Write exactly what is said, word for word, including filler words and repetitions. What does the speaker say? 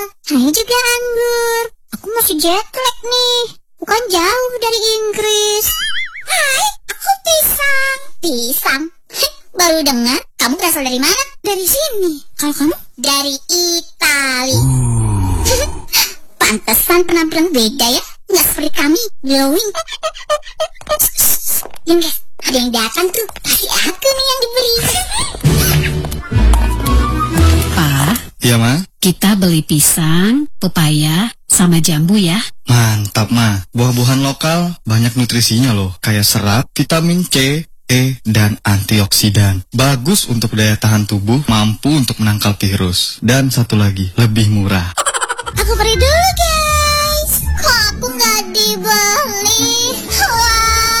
Saya juga anggur. Aku masih jet lag nih. Bukan jauh dari Inggris. Hai, aku pisang. Pisang? Baru dengar. Kamu berasal dari mana? Dari sini. Kalau kamu? Dari Itali. Pantesan penampilan beda ya. Nggak seperti kami, glowing. Diam guys, ada yang datang tuh. Pasti aku nih yang diberi. Pa, Iya, Ma. kita beli pisang, pepaya, sama jambu ya. Mantap, Ma. Buah-buahan lokal banyak nutrisinya loh. Kayak serat, vitamin C, E, dan antioksidan. Bagus untuk daya tahan tubuh, mampu untuk menangkal virus. Dan satu lagi, lebih murah. Aku pergi dulu.